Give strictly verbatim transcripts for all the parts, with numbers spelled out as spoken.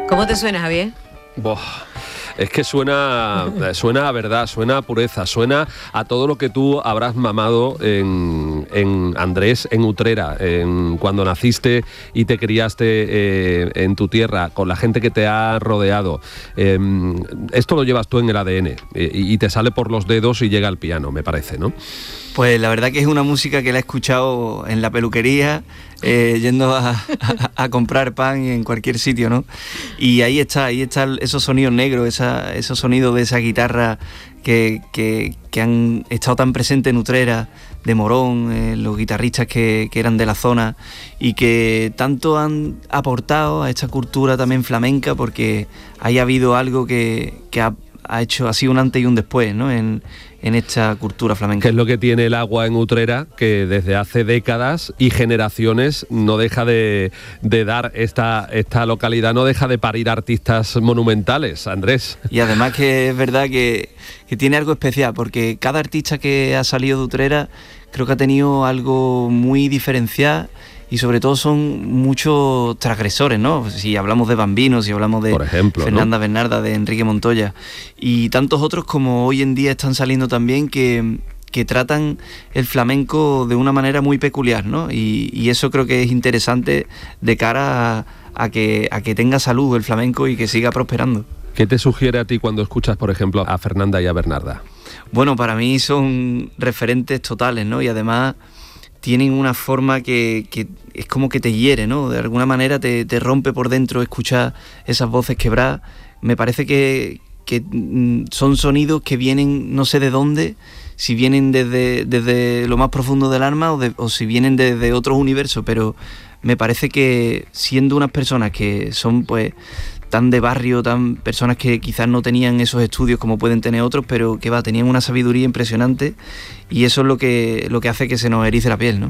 ¿Cómo te suena, Javier? Boh. Es que suena, suena a verdad, suena a pureza, suena a todo lo que tú habrás mamado en, en Andrés, en Utrera, en, cuando naciste y te criaste eh, en tu tierra, con la gente que te ha rodeado. Eh, esto lo llevas tú en el A D N y, y te sale por los dedos y llega al piano, me parece, ¿no? Pues la verdad que es una música que la he escuchado en la peluquería, eh, yendo a, a, a comprar pan en cualquier sitio, ¿no? Y ahí está, ahí están esos sonidos negros, esa, esos sonidos de esa guitarra que, que, que han estado tan presentes en Utrera, de Morón, eh, los guitarristas que, que eran de la zona y que tanto han aportado a esta cultura también flamenca, porque ahí ha habido algo que, que ha, ha hecho así un antes y un después, ¿no? En, en esta cultura flamenca. ¿Qué es lo que tiene el agua en Utrera? Que desde hace décadas y generaciones no deja de, de dar esta, esta localidad, no deja de parir artistas monumentales, Andrés. Y además que es verdad que, que tiene algo especial, porque cada artista que ha salido de Utrera creo que ha tenido algo muy diferencial. Y sobre todo son muchos transgresores, ¿no? Si hablamos de Bambino, si hablamos de Por ejemplo, Fernanda ¿no? Bernarda, de Enrique Montoya y tantos otros como hoy en día están saliendo también que, que tratan el flamenco de una manera muy peculiar, ¿no? Y, y eso creo que es interesante de cara a, a, que, a que tenga salud el flamenco y que siga prosperando. ¿Qué te sugiere a ti cuando escuchas, por ejemplo, a Fernanda y a Bernarda? Bueno, para mí son referentes totales, ¿no? Y además tienen una forma que, que es como que te hiere, ¿no? De alguna manera te, te rompe por dentro escuchar esas voces quebradas. Me parece que, que son sonidos que vienen no sé de dónde, si vienen desde, desde lo más profundo del alma o, de, o si vienen desde otros universos, pero me parece que siendo unas personas que son pues tan de barrio, tan personas que quizás no tenían esos estudios como pueden tener otros, pero que va, tenían una sabiduría impresionante y eso es lo que, lo que hace que se nos erice la piel, ¿no?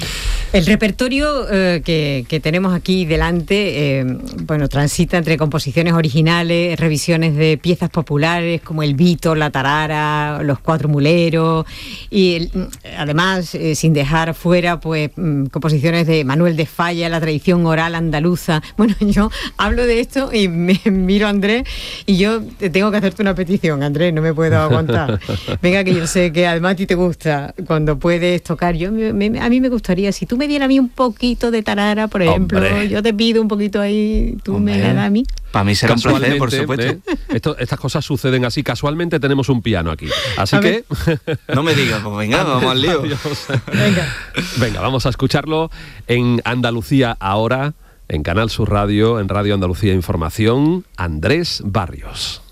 El repertorio eh, que, que tenemos aquí delante, eh, bueno, transita entre composiciones originales, revisiones de piezas populares como el Vito, la Tarara, los Cuatro Muleros y el, además, eh, sin dejar fuera, pues, mm, composiciones de Manuel de Falla, la tradición oral andaluza. Bueno, yo hablo de esto y me miro a Andrés y yo tengo que hacerte una petición, Andrés, no me puedo aguantar. Venga, que yo sé que además a ti te gusta cuando puedes tocar. Yo me, me, a mí me gustaría, si tú me dieras a mí un poquito de tarara, por ejemplo, Hombre. yo te pido un poquito ahí, tú Hombre. me la das a mí. Para mí será un placer, por supuesto. ¿eh? Esto, estas cosas suceden así. Casualmente tenemos un piano aquí. Así a que... no me digas, pues venga, vamos al lío. venga. venga, vamos a escucharlo en Andalucía Ahora, en Canal Sur Radio, en Radio Andalucía Información, Andrés Barrios.